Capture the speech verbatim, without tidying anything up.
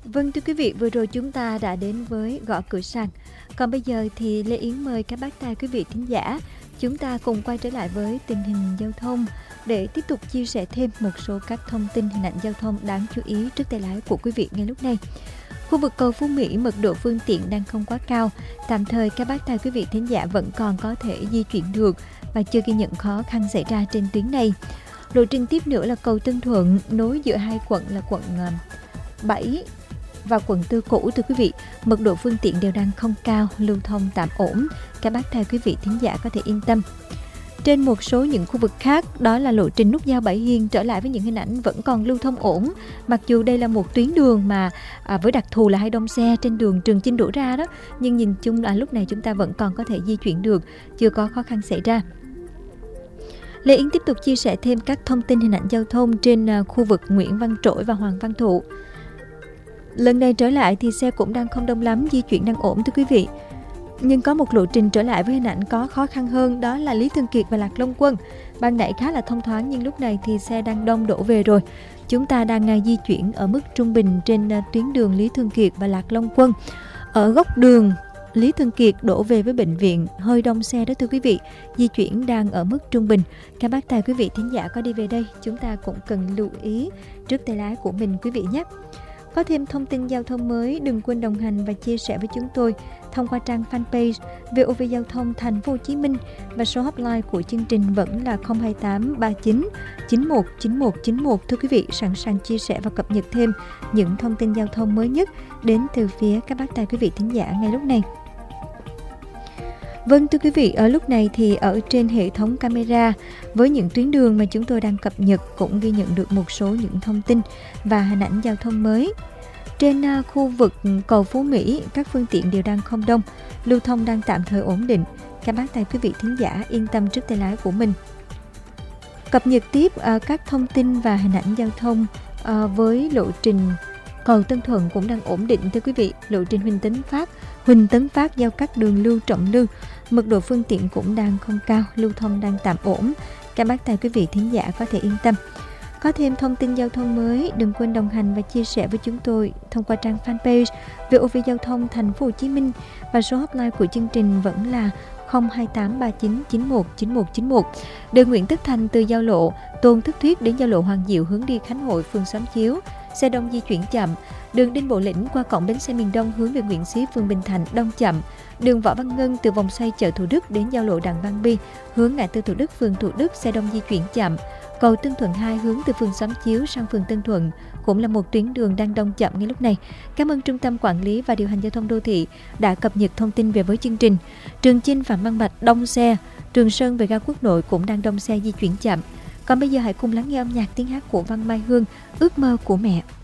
Vâng, thưa quý vị, vừa rồi chúng ta đã đến với Gõ Cửa Sàn. Còn bây giờ thì Lê Yến mời các bác tài quý vị thính giả, chúng ta cùng quay trở lại với tình hình giao thông để tiếp tục chia sẻ thêm một số các thông tin hình ảnh giao thông đáng chú ý trước tay lái của quý vị ngay lúc này. Khu vực cầu Phú Mỹ, mật độ phương tiện đang không quá cao. Tạm thời các bác tài quý vị thính giả vẫn còn có thể di chuyển được và chưa ghi nhận khó khăn xảy ra trên tuyến này. Lộ trình tiếp nữa là cầu Tân Thuận nối giữa hai quận là quận bảy và quận tư cũ, thưa quý vị. Mật độ phương tiện đều đang không cao, lưu thông tạm ổn. Các bác tài quý vị thính giả có thể yên tâm. Trên một số những khu vực khác, đó là lộ trình nút giao Bảy Hiên trở lại với những hình ảnh vẫn còn lưu thông ổn. Mặc dù đây là một tuyến đường mà à, với đặc thù là hay đông xe trên đường Trường Chinh đổ ra đó, nhưng nhìn chung là lúc này chúng ta vẫn còn có thể di chuyển được, chưa có khó khăn xảy ra. Lê Yến tiếp tục chia sẻ thêm các thông tin hình ảnh giao thông trên uh, khu vực Nguyễn Văn Trỗi và Hoàng Văn Thụ. Lần này trở lại thì xe cũng đang không đông lắm, di chuyển đang ổn, thưa quý vị. Nhưng có một lộ trình trở lại với hình ảnh có khó khăn hơn, đó là Lý Thường Kiệt và Lạc Long Quân. Ban nãy khá là thông thoáng nhưng lúc này thì xe đang đông đổ về rồi. Chúng ta đang uh, di chuyển ở mức trung bình trên uh, tuyến đường Lý Thường Kiệt và Lạc Long Quân. Ở góc đường Lý Thường Kiệt đổ về với bệnh viện hơi đông xe đó, thưa quý vị. Di chuyển đang ở mức trung bình. Các bác tài quý vị thính giả có đi về đây, chúng ta cũng cần lưu ý trước tay lái của mình quý vị nhé. Có thêm thông tin giao thông mới, đừng quên đồng hành và chia sẻ với chúng tôi thông qua trang fanpage vê o vê Giao thông Thành phố Hồ Chí Minh, và số hotline của chương trình vẫn là không hai tám ba chín chín một chín một chín một. Thưa quý vị, sẵn sàng chia sẻ và cập nhật thêm những thông tin giao thông mới nhất đến từ phía các bác tài quý vị thính giả ngay lúc này. Vâng, thưa quý vị, ở lúc này thì ở trên hệ thống camera với những tuyến đường mà chúng tôi đang cập nhật cũng ghi nhận được một số những thông tin và hình ảnh giao thông mới. Trên uh, khu vực cầu Phú Mỹ, các phương tiện đều đang không đông, lưu thông đang tạm thời ổn định. Các bác tài quý vị thính giả yên tâm trước tay lái của mình. Cập nhật tiếp uh, các thông tin và hình ảnh giao thông uh, với lộ trình cầu Tân Thuận cũng đang ổn định, thưa quý vị. Lộ trình Huỳnh Tấn Phát, Huỳnh Tấn Phát giao cắt đường Lưu Trọng Lư, mật độ phương tiện cũng đang không cao, lưu thông đang tạm ổn. Các bác tài quý vị thính giả có thể yên tâm. Có thêm thông tin giao thông mới, đừng quên đồng hành và chia sẻ với chúng tôi thông qua trang fanpage vê o vê Giao thông Thành phố Hồ Chí Minh, và số hotline của chương trình vẫn là không hai tám ba chín chín một chín một chín một. Đường Nguyễn Tất Thành từ giao lộ Tôn Thất Thuyết đến giao lộ Hoàng Diệu hướng đi Khánh Hội, phường Xóm Chiếu, xe đông di chuyển chậm. Đường Đinh Bộ Lĩnh qua cổng bến xe miền Đông hướng về Nguyễn Xí, phường Bình Thạnh, đông chậm. Đường Võ Văn Ngân từ vòng xoay chợ Thủ Đức đến giao lộ Đặng Văn Bi hướng ngã tư Thủ Đức, phường Thủ Đức, xe đông di chuyển chậm. Cầu Tân Thuận hai hướng từ phường Xóm Chiếu sang phường Tân Thuận cũng là một tuyến đường đang đông chậm ngay lúc này. Cảm ơn Trung tâm Quản lý và Điều hành Giao thông Đô thị đã cập nhật thông tin về với chương trình. Trường Chinh Phạm Văn Bạch đông xe, Trường Sơn về ga Quốc Nội cũng đang đông xe di chuyển chậm. Còn bây giờ hãy cùng lắng nghe âm nhạc tiếng hát của Văn Mai Hương, Ước mơ của mẹ.